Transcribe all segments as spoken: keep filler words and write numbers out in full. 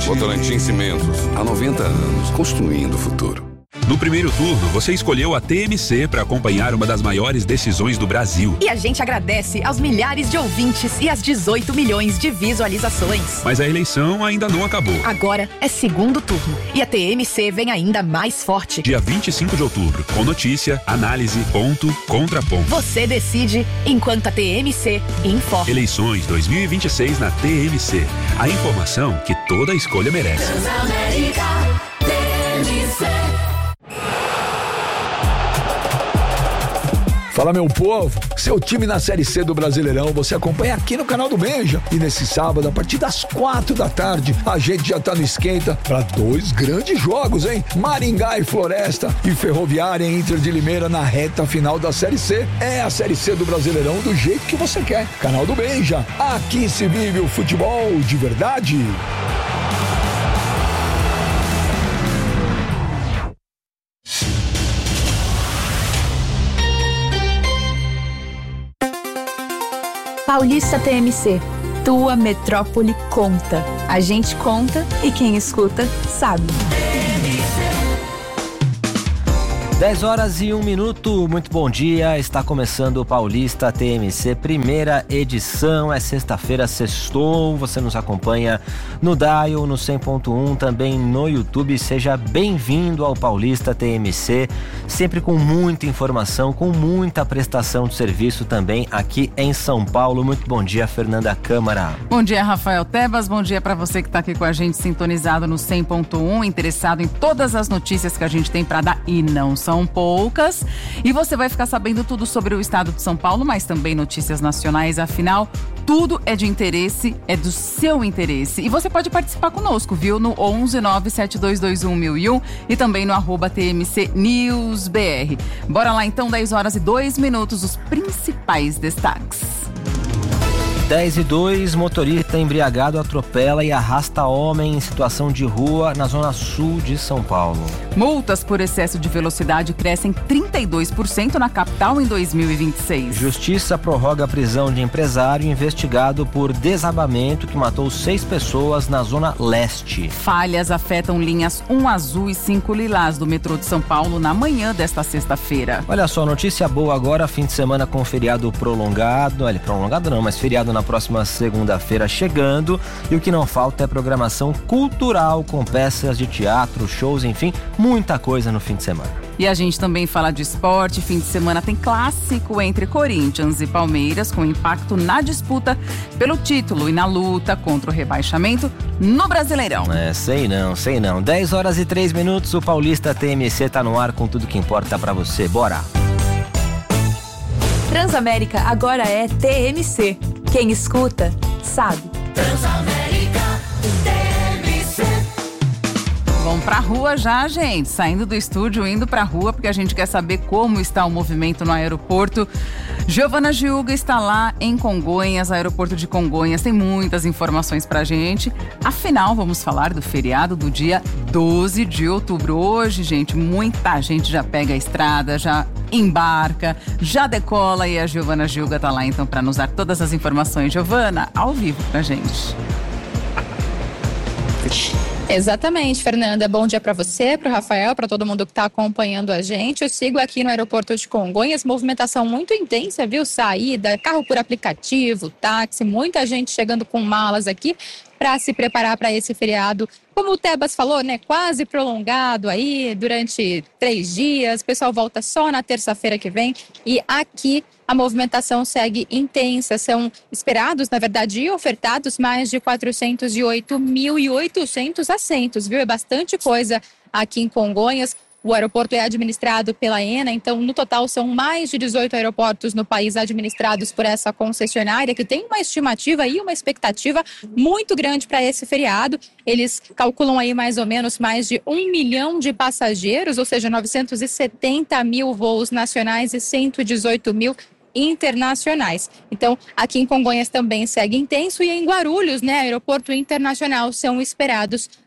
Votorantim Cimentos, há noventa anos, construindo o futuro. No primeiro turno, você escolheu a T M C para acompanhar uma das maiores decisões do Brasil. E a gente agradece aos milhares de ouvintes e às dezoito milhões de visualizações. Mas a eleição ainda não acabou. Agora é segundo turno e a T M C vem ainda mais forte. Dia vinte e cinco de outubro, com notícia, análise, ponto, contraponto. Você decide enquanto a T M C informa. Eleições dois mil e vinte e seis na T M C. A informação que toda escolha merece. Transamérica, T M C. Fala, meu povo, seu time na Série C do Brasileirão você acompanha aqui no canal do Benja. E nesse sábado, a partir das quatro da tarde, a gente já tá no esquenta para dois grandes jogos, hein? Maringá e Floresta e Ferroviária e Inter de Limeira na reta final da Série C. É a Série C do Brasileirão do jeito que você quer. Canal do Benja, aqui se vive o futebol de verdade. Paulista T M C, tua metrópole conta. A gente conta e quem escuta sabe. dez horas e um minuto, muito bom dia, está começando o Paulista T M C, primeira edição, é sexta-feira, sextou, você nos acompanha no Dial, no cem ponto um, também no YouTube, seja bem-vindo ao Paulista T M C, sempre com muita informação, com muita prestação de serviço também aqui em São Paulo. Muito bom dia, Fernanda Câmara. Bom dia, Rafael Tebas, bom dia para você que está aqui com a gente sintonizado no cem ponto um, interessado em todas as notícias que a gente tem para dar e não são São poucas, e você vai ficar sabendo tudo sobre o estado de São Paulo, mas também notícias nacionais, afinal, tudo é de interesse, é do seu interesse. E você pode participar conosco, viu? No onze nove sete dois dois um mil e um e também no arroba T M C News B R. Bora lá então, dez horas e dois minutos, os principais destaques. dez e dois, motorista embriagado atropela e arrasta homem em situação de rua na zona sul de São Paulo. Multas por excesso de velocidade crescem trinta e dois por cento na capital em dois mil e vinte e seis. Justiça prorroga a prisão de empresário investigado por desabamento que matou seis pessoas na zona leste. Falhas afetam linhas um azul e cinco lilás do metrô de São Paulo na manhã desta sexta-feira. Olha só, notícia boa agora, fim de semana com feriado prolongado, olha, prolongado não, mas feriado na próxima segunda-feira chegando, e o que não falta é programação cultural com peças de teatro, shows, enfim, muita coisa no fim de semana. E a gente também fala de esporte, fim de semana tem clássico entre Corinthians e Palmeiras, com impacto na disputa pelo título e na luta contra o rebaixamento no Brasileirão. É, sei não, sei não. dez horas e três minutos, o Paulista T M C tá no ar com tudo que importa pra você, bora! Transamérica agora é T M C. Quem escuta, sabe. Transamérica, T M C. Vamos pra rua já, gente. Saindo do estúdio, indo pra rua, porque a gente quer saber como está o movimento no aeroporto. Giovana Giuga está lá em Congonhas, aeroporto de Congonhas. Tem muitas informações pra gente. Afinal, vamos falar do feriado do dia doze de outubro. Hoje, gente, muita gente já pega a estrada, já embarca, já decola, e a Giovana Giuga tá lá então para nos dar todas as informações. Giovana, ao vivo pra gente. Exatamente, Fernanda. Bom dia para você, para o Rafael, para todo mundo que está acompanhando a gente. Eu sigo aqui no aeroporto de Congonhas, movimentação muito intensa, viu? Saída, carro por aplicativo, táxi, muita gente chegando com malas aqui para se preparar para esse feriado. Como o Tebas falou, né? Quase prolongado aí durante três dias. O pessoal volta só na terça-feira que vem e aqui a movimentação segue intensa. São esperados, na verdade, e ofertados mais de quatrocentos e oito mil e oitocentos assentos, viu? É bastante coisa aqui em Congonhas. O aeroporto é administrado pela ENA, então no total são mais de dezoito aeroportos no país administrados por essa concessionária, que tem uma estimativa e uma expectativa muito grande para esse feriado. Eles calculam aí mais ou menos mais de um milhão de passageiros, ou seja, novecentos e setenta mil voos nacionais e cento e dezoito mil internacionais. Então, aqui em Congonhas também segue intenso, e em Guarulhos, né, aeroporto internacional, são esperados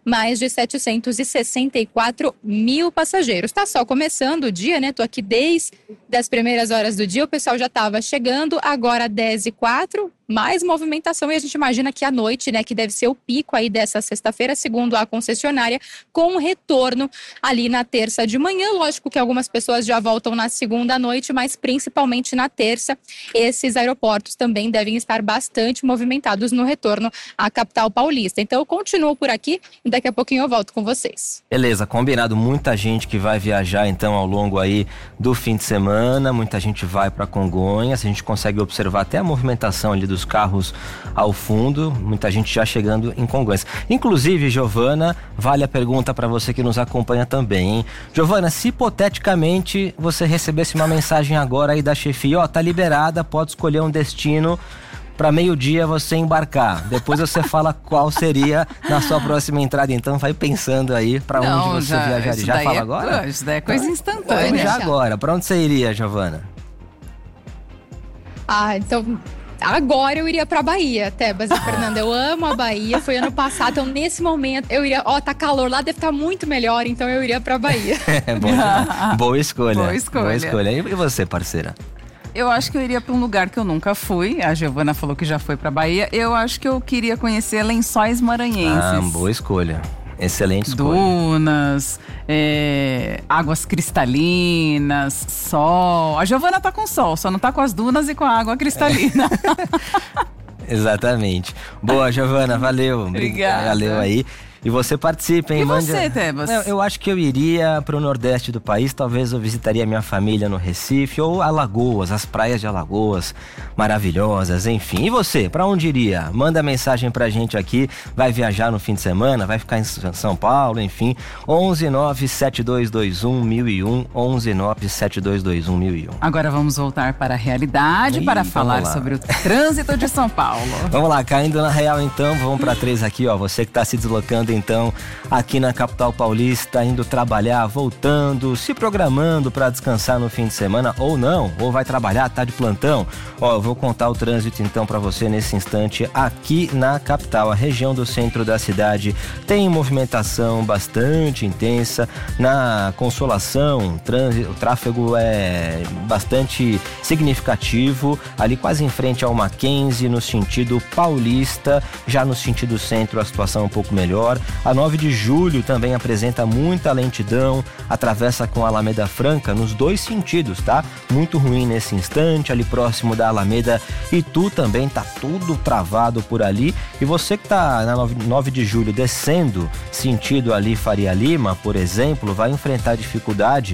mais de setecentos e sessenta e quatro mil passageiros. Está só começando o dia, né? Tô aqui desde as primeiras horas do dia, o pessoal já estava chegando, agora dez e quatro, mais movimentação, e a gente imagina que à noite, né, que deve ser o pico aí dessa sexta-feira, segundo a concessionária, com um retorno ali na terça de manhã. Lógico que algumas pessoas já voltam na segunda noite, mas principalmente na terça, esses aeroportos também devem estar bastante movimentados no retorno à capital paulista. Então eu continuo por aqui e daqui a pouquinho eu volto com vocês. Beleza, combinado. Muita gente que vai viajar então ao longo aí do fim de semana, muita gente vai para Congonhas, a gente consegue observar até a movimentação ali dos carros ao fundo, muita gente já chegando em Congonhas. Inclusive, Giovana, vale a pergunta para você que nos acompanha também, hein? Giovana, se hipoteticamente você recebesse uma mensagem agora aí da chefia, ó, tá liberada, pode escolher um destino para meio-dia você embarcar. Depois você fala qual seria na sua próxima entrada. Então vai pensando aí para onde você já, viajaria. Já fala é, agora? Isso daí é coisa então, instantânea. Então, já agora. Para onde você iria, Giovana? Ah, então agora eu iria pra Bahia, Tebas e Fernanda. Eu amo a Bahia, foi ano passado, então nesse momento eu iria. Ó, tá calor lá, deve estar muito melhor, então eu iria pra Bahia. Boa, boa escolha. Boa escolha. Boa escolha. E você, parceira? Eu acho que eu iria para um lugar que eu nunca fui. A Giovana falou que já foi para Bahia. Eu acho que eu queria conhecer Lençóis Maranhenses. Ah, boa escolha. Excelente escolha. Dunas, é, águas cristalinas, sol. A Giovana tá com sol, só não tá com as dunas e com a água cristalina. É. Exatamente. Boa, Giovana, valeu. Obrigada. Valeu aí. E você participa, hein? E Mande... você, Tebas? Eu, eu acho que eu iria para o nordeste do país, talvez eu visitaria minha família no Recife ou Alagoas, as praias de Alagoas, maravilhosas, enfim. E você, para onde iria? Manda mensagem pra gente aqui, vai viajar no fim de semana, vai ficar em São Paulo, enfim. onze nove sete dois dois um mil e um, onze nove sete dois dois um mil e um. Agora vamos voltar para a realidade, Ih, para falar sobre o trânsito de São Paulo. Vamos lá, caindo na real então, vamos para três aqui, ó. Você que tá se deslocando então aqui na capital paulista, indo trabalhar, voltando, se programando para descansar no fim de semana ou não, ou vai trabalhar, tá de plantão. Ó, eu vou contar o trânsito então para você nesse instante aqui na capital. A região do centro da cidade tem movimentação bastante intensa. Na Consolação, trânsito, o tráfego é bastante significativo, ali quase em frente ao Mackenzie, no sentido paulista. Já no sentido centro a situação é um pouco melhor. A nove de julho também apresenta muita lentidão, atravessa com a Alameda Franca nos dois sentidos, tá? Muito ruim nesse instante, ali próximo da Alameda Itu também tá tudo travado por ali. E você que tá na nove de julho descendo, sentido ali Faria Lima, por exemplo, vai enfrentar dificuldade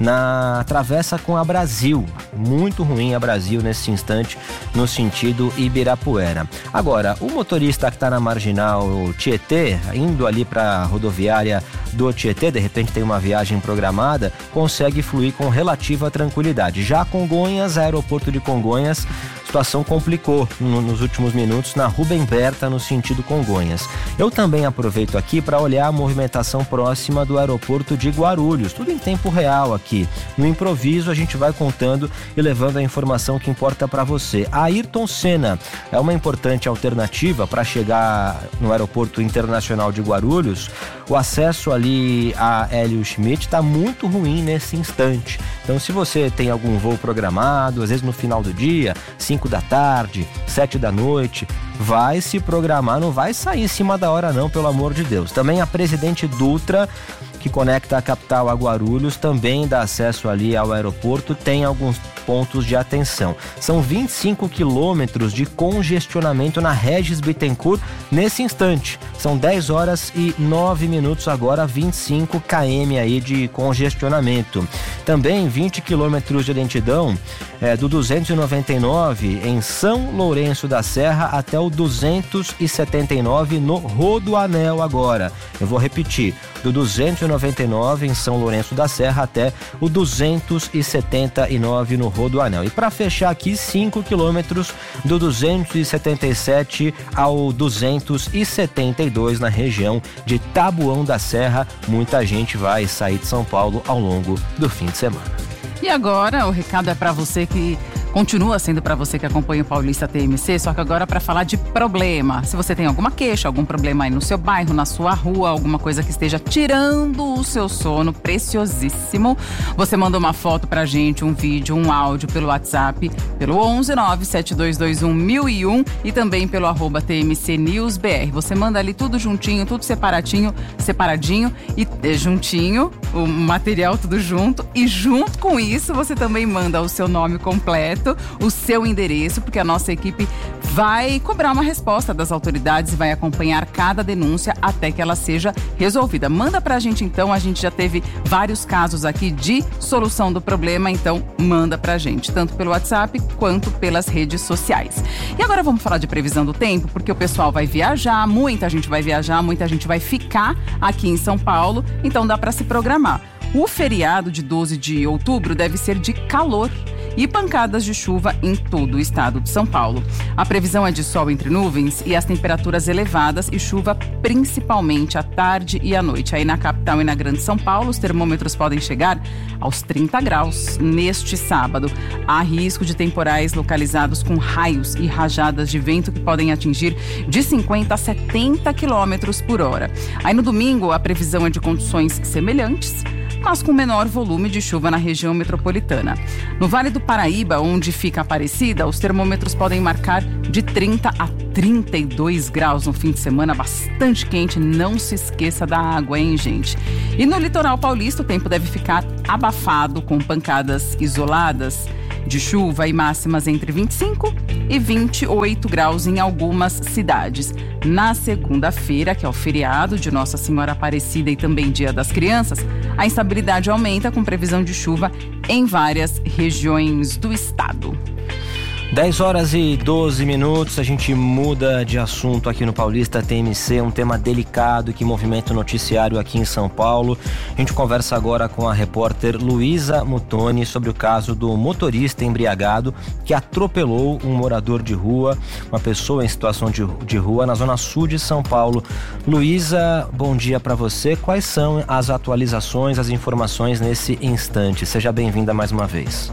na travessa com a Brasil. Muito ruim a Brasil nesse instante, no sentido Ibirapuera. Agora, o motorista que está na marginal Tietê, indo ali para a rodoviária do Tietê, de repente tem uma viagem programada, consegue fluir com relativa tranquilidade. Já Congonhas, aeroporto de Congonhas, situação complicou no, nos últimos minutos na Rubem Berta, no sentido Congonhas. Eu também aproveito aqui para olhar a movimentação próxima do aeroporto de Guarulhos, tudo em tempo real aqui. No improviso a gente vai contando e levando a informação que importa para você. A Ayrton Senna é uma importante alternativa para chegar no aeroporto internacional de Guarulhos. O acesso ali a Hélio Schmidt está muito ruim nesse instante. Então, se você tem algum voo programado, às vezes no final do dia, cinco da tarde, sete da noite, vai se programar, não vai sair em cima da hora não, pelo amor de Deus. Também a Presidente Dutra, que conecta a capital a Guarulhos, também dá acesso ali ao aeroporto, tem alguns pontos de atenção. São vinte e cinco quilômetros de congestionamento na Regis Bittencourt nesse instante. São dez horas e nove minutos agora, vinte e cinco quilômetros aí de congestionamento. Também vinte quilômetros de lentidão é, do duzentos e noventa e nove em São Lourenço da Serra até o duzentos e setenta e nove no Rodoanel agora. Eu vou repetir, do duzentos e noventa e nove em São Lourenço da Serra até o duzentos e setenta e nove no Rodoanel. E para fechar aqui, cinco quilômetros do duzentos e setenta e sete ao duzentos e setenta e dois na região de Taboão da Serra. Muita gente vai sair de São Paulo ao longo do fim de semana. E agora o recado é para você que Continua sendo para você que acompanha o Paulista T M C, só que agora para falar de problema. Se você tem alguma queixa, algum problema aí no seu bairro, na sua rua, alguma coisa que esteja tirando o seu sono, preciosíssimo, você manda uma foto pra gente, um vídeo, um áudio pelo WhatsApp, pelo onze nove sete dois dois um mil e um e também pelo arroba T M C News B R. Você manda ali tudo juntinho, tudo separatinho, separadinho e é, juntinho, o material tudo junto, e junto com isso você também manda o seu nome completo, o seu endereço, porque a nossa equipe vai cobrar uma resposta das autoridades e vai acompanhar cada denúncia até que ela seja resolvida. Manda pra gente então, a gente já teve vários casos aqui de solução do problema, então manda pra gente, tanto pelo WhatsApp quanto pelas redes sociais. E agora vamos falar de previsão do tempo, porque o pessoal vai viajar, muita gente vai viajar, muita gente vai ficar aqui em São Paulo, então dá pra se programar. O feriado de doze de outubro deve ser de calor e pancadas de chuva em todo o estado de São Paulo. A previsão é de sol entre nuvens e as temperaturas elevadas e chuva principalmente à tarde e à noite. Aí na capital e na Grande São Paulo, os termômetros podem chegar aos trinta graus neste sábado. Há risco de temporais localizados com raios e rajadas de vento que podem atingir de cinquenta a setenta quilômetros por hora. Aí no domingo, a previsão é de condições semelhantes, mas com menor volume de chuva na região metropolitana. No Vale do Paraíba, onde fica Aparecida, os termômetros podem marcar de trinta a trinta e dois graus no fim de semana, bastante quente, não se esqueça da água, hein, gente? E no litoral paulista, o tempo deve ficar abafado, com pancadas isoladas de chuva e máximas entre vinte e cinco e vinte e oito graus em algumas cidades. Na segunda-feira, que é o feriado de Nossa Senhora Aparecida e também Dia das Crianças, a instabilidade aumenta com previsão de chuva em várias regiões do estado. dez horas e doze minutos, a gente muda de assunto aqui no Paulista T M C, um tema delicado que movimenta o noticiário aqui em São Paulo. A gente conversa agora com a repórter Luísa Mutoni sobre o caso do motorista embriagado que atropelou um morador de rua, uma pessoa em situação de, de rua na zona sul de São Paulo. Luísa, bom dia para você. Quais são as atualizações, as informações nesse instante? Seja bem-vinda mais uma vez.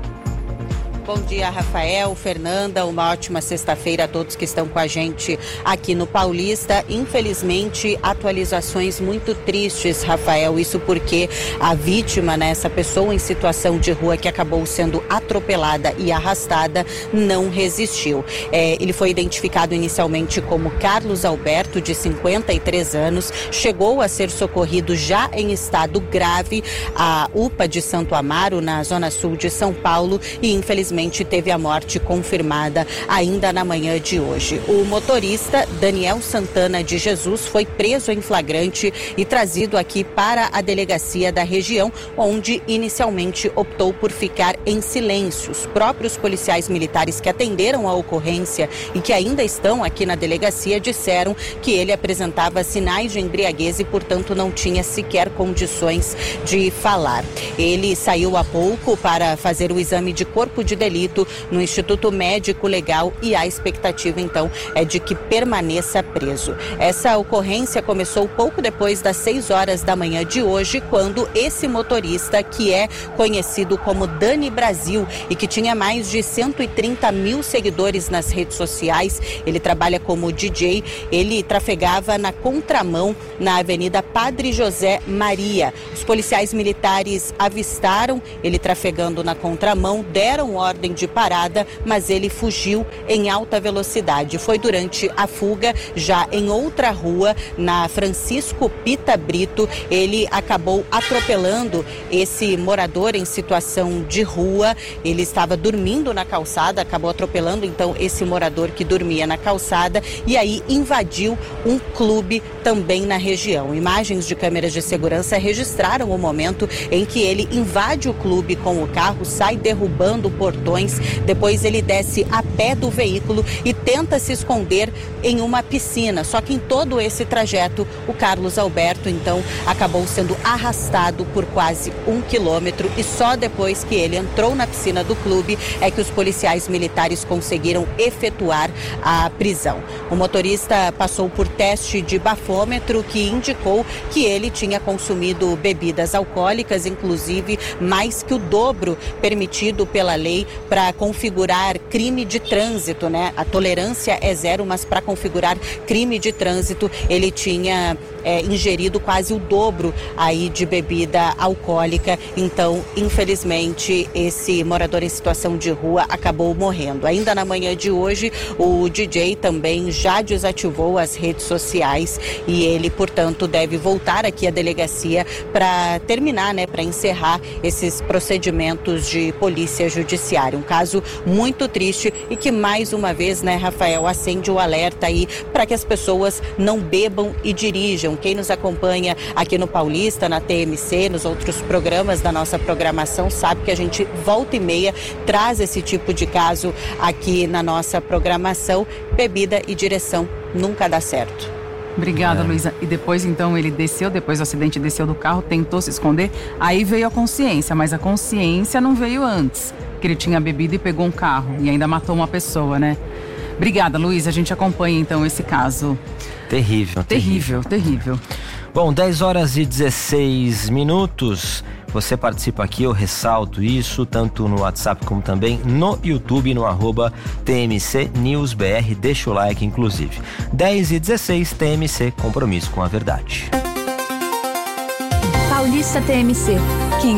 Bom dia, Rafael, Fernanda, uma ótima sexta-feira a todos que estão com a gente aqui no Paulista. Infelizmente, atualizações muito tristes, Rafael, isso porque a vítima, né, essa pessoa em situação de rua que acabou sendo atropelada e arrastada, não resistiu. É, ele foi identificado inicialmente como Carlos Alberto, de cinquenta e três anos, chegou a ser socorrido já em estado grave à U P A de Santo Amaro, na zona sul de São Paulo, e infelizmente teve a morte confirmada ainda na manhã de hoje. O motorista Daniel Santana de Jesus foi preso em flagrante e trazido aqui para a delegacia da região, onde inicialmente optou por ficar em silêncio. Os próprios policiais militares que atenderam a ocorrência e que ainda estão aqui na delegacia disseram que ele apresentava sinais de embriaguez e, portanto, não tinha sequer condições de falar. Ele saiu há pouco para fazer o exame de corpo de delito no Instituto Médico Legal e a expectativa, então, é de que permaneça preso. Essa ocorrência começou pouco depois das seis horas da manhã de hoje, quando esse motorista, que é conhecido como Dani Brasil e que tinha mais de cento e trinta mil seguidores nas redes sociais, ele trabalha como D J, ele trafegava na contramão na Avenida Padre José Maria. Os policiais militares avistaram ele trafegando na contramão, deram ordem de parada, mas ele fugiu em alta velocidade. Foi durante a fuga, já em outra rua, na Francisco Pita Brito, ele acabou atropelando esse morador em situação de rua. Ele estava dormindo na calçada, acabou atropelando então esse morador que dormia na calçada e aí invadiu um clube também na região. Imagens de câmeras de segurança registraram o momento em que ele invade o clube com o carro, sai derrubando portões, depois ele desce a pé do veículo e tenta se esconder em uma piscina. Só que em todo esse trajeto, o Carlos Alberto, então, acabou sendo arrastado por quase um quilômetro e só depois que ele entrou na piscina do clube é que os policiais militares conseguiram efetuar a prisão. O motorista passou por teste de bafômetro que indicou que ele tinha consumido bebidas alcoólicas, inclusive mais que o dobro permitido pela lei para configurar crime de trânsito, né? A tolerância é zero, mas para configurar crime de trânsito ele tinha é, ingerido quase o dobro aí de bebida alcoólica. Então, infelizmente, esse morador em situação de rua acabou morrendo. Ainda na manhã de hoje, o D J também já desativou as redes sociais e ele, portanto, deve voltar aqui à delegacia para terminar, né, para encerrar esses procedimentos de polícia judiciária. Um caso muito triste e que, mais uma vez, né, Rafael, acende o alerta aí para que as pessoas não bebam e dirijam. Quem nos acompanha aqui no Paulista, na T M C, nos outros programas da nossa programação, sabe que a gente volta e meia traz esse tipo de caso aqui na nossa programação. Bebida e direção nunca dá certo. Obrigada, É. Luísa. E depois, então, ele desceu, depois do acidente, desceu do carro, tentou se esconder. Aí veio a consciência, mas a consciência não veio antes. Que ele tinha bebido e pegou um carro e ainda matou uma pessoa, né? Obrigada, Luísa. A gente acompanha, então, esse caso. Terrível, Terrível, terrível. Bom, dez horas e dezesseis minutos. Você participa aqui, eu ressalto isso, tanto no WhatsApp como também no YouTube, no arroba T M C News B R. Deixa o like, inclusive. dez e dezesseis, T M C, compromisso com a verdade. Paulista T M C. Quem